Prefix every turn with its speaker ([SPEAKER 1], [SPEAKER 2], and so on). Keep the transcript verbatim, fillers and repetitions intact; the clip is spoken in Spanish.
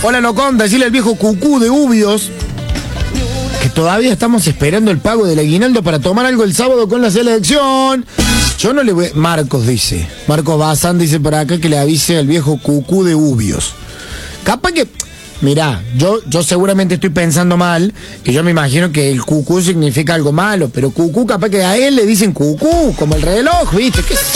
[SPEAKER 1] Hola, Locón, decirle al viejo Cucú de Ubios que todavía estamos esperando el pago del aguinaldo para tomar algo el sábado con la selección. Yo no le voy... Marcos dice, Marcos Bazán dice por acá que le avise al viejo Cucú de Ubios. Capaz que... Mirá, yo, yo seguramente estoy pensando mal, y yo me imagino que el cucú significa algo malo, pero cucú capaz que a él le dicen cucú, como el reloj, ¿viste? ¿Qué sé